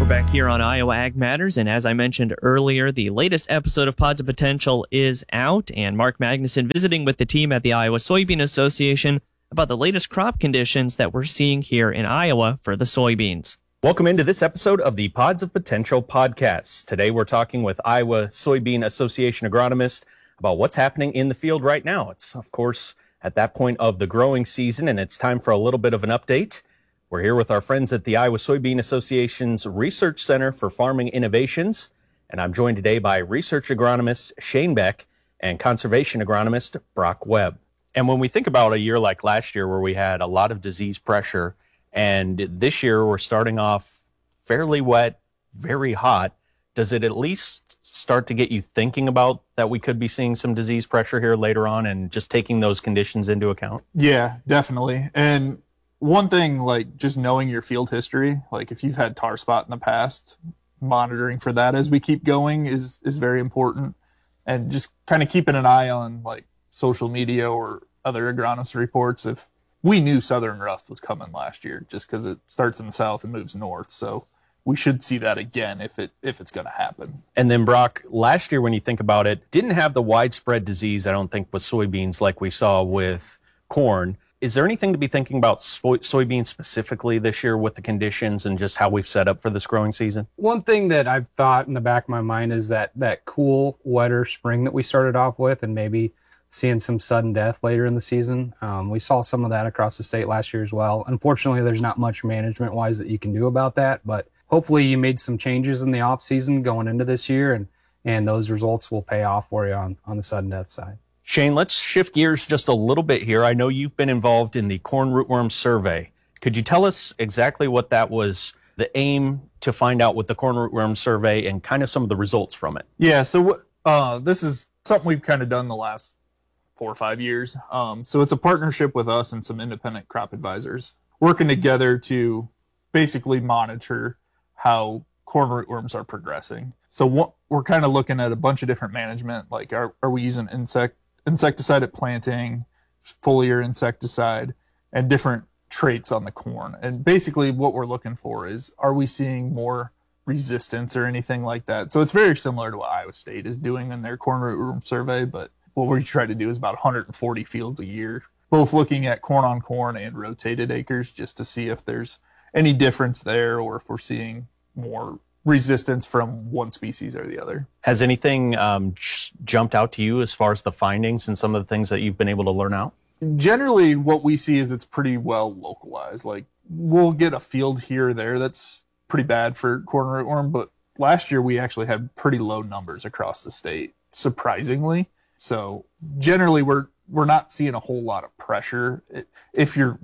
We're back here on Iowa Ag Matters, and as I mentioned earlier, the latest episode of Pods of Potential is out, and Mark Magnuson visiting with the team at the Iowa Soybean Association about the latest crop conditions that we're seeing here in Iowa for the soybeans. Welcome into this episode of the Pods of Potential podcast. Today we're talking with Iowa Soybean Association agronomist about what's happening in the field right now. It's, of course, at that point of the growing season, and it's time for a little bit of an update. We're here with our friends at the Iowa Soybean Association's Research Center for Farming Innovations, and I'm joined today by research agronomist Shane Beck and conservation agronomist Brock Webb. And when we think about a year like last year where we had a lot of disease pressure, and this year we're starting off fairly wet, very hot, does it at least start to get you thinking about that we could be seeing some disease pressure here later on and just taking those conditions into account? Yeah, definitely. And one thing, like just knowing your field history, like if you've had tar spot in the past, monitoring for that as we keep going is very important. And just kind of keeping an eye on like social media or other agronomist reports. If we knew southern rust was coming last year, just because it starts in the south and moves north. So we should see that again if it's going to happen. And then Brock, last year when you think about it, didn't have the widespread disease, I don't think, with soybeans like we saw with corn. Is there anything to be thinking about soybeans specifically this year with the conditions and just how we've set up for this growing season? One thing that I've thought in the back of my mind is that cool, wetter spring that we started off with and maybe seeing some sudden death later in the season. We saw some of that across the state last year as well. Unfortunately, there's not much management-wise that you can do about that, but hopefully you made some changes in the off-season going into this year, and those results will pay off for you on the sudden death side. Shane, let's shift gears just a little bit here. I know you've been involved in the corn rootworm survey. Could you tell us exactly what that was, the aim to find out with the corn rootworm survey and kind of some of the results from it? Yeah, so this is something we've kind of done the last 4 or 5 years. So it's a partnership with us and some independent crop advisors working together to basically monitor how corn rootworms are progressing. So we're kind of looking at a bunch of different management, like are we using insecticide at planting, foliar insecticide, and different traits on the corn. And basically what we're looking for is, are we seeing more resistance or anything like that? So it's very similar to what Iowa State is doing in their corn rootworm survey, but what we try to do is about 140 fields a year, both looking at corn on corn and rotated acres, just to see if there's any difference there or if we're seeing more resistance from one species or the other. Has anything jumped out to you as far as the findings and some of the things that you've been able to learn out? Generally, what we see is it's pretty well localized. Like we'll get a field here or there that's pretty bad for corn rootworm, but last year we actually had pretty low numbers across the state, surprisingly. So generally, we're not seeing a whole lot of pressure if you're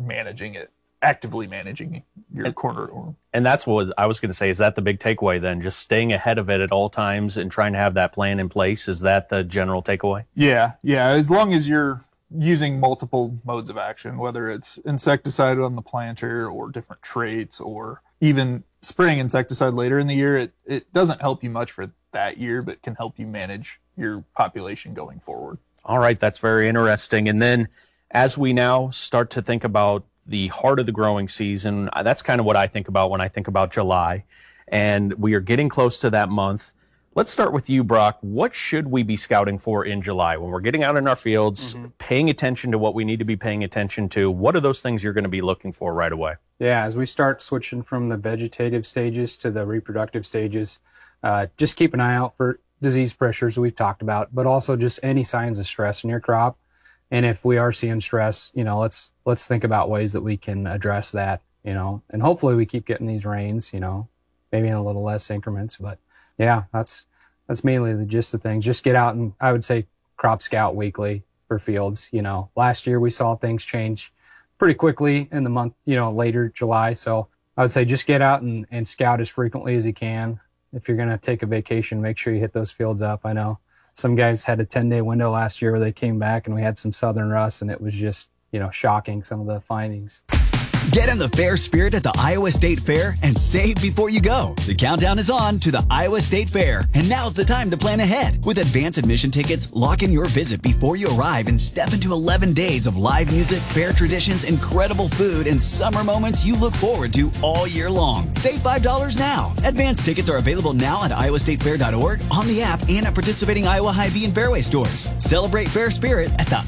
actively managing your corn rootworm. And that's what I was going to say. Is that the big takeaway then? Just staying ahead of it at all times and trying to have that plan in place? Is that the general takeaway? Yeah. As long as you're using multiple modes of action, whether it's insecticide on the planter or different traits or even spraying insecticide later in the year, it doesn't help you much for that year, but can help you manage your population going forward. All right. That's very interesting. And then as we now start to think about the heart of the growing season, that's kind of what I think about when I think about July, and we are getting close to that month. Let's start with you, Brock. What should we be scouting for in July when we're getting out in our fields, paying attention to what we need to be paying attention to? What are those things you're going to be looking for right away? Yeah, as we start switching from the vegetative stages to the reproductive stages, just keep an eye out for disease pressures we've talked about, but also just any signs of stress in your crop. And if we are seeing stress, let's think about ways that we can address that, and hopefully we keep getting these rains, maybe in a little less increments. But yeah, that's mainly the gist of things. Just get out and I would say crop scout weekly for fields. Last year we saw things change pretty quickly in the month, later July. So I would say just get out and scout as frequently as you can. If you're going to take a vacation, make sure you hit those fields up. I know some guys had a 10-day window last year where they came back and we had some southern rust, and it was just, shocking, some of the findings. Get in the fair spirit at the Iowa State Fair and save before you go. The countdown is on to the Iowa State Fair, and now's the time to plan ahead. With advance admission tickets, lock in your visit before you arrive and step into 11 days of live music, fair traditions, incredible food, and summer moments you look forward to all year long. Save $5 now. Advance tickets are available now at iowastatefair.org, on the app, and at participating Iowa Hy-Vee and Fairway stores. Celebrate fair spirit at the